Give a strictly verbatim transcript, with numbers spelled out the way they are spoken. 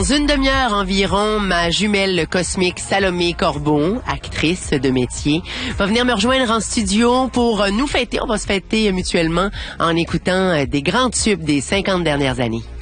Dans une demi-heure environ, ma jumelle cosmique Salomé Corbon, actrice de métier, va venir me rejoindre en studio pour nous fêter. On va se fêter mutuellement en écoutant des grands tubes des cinquante dernières années.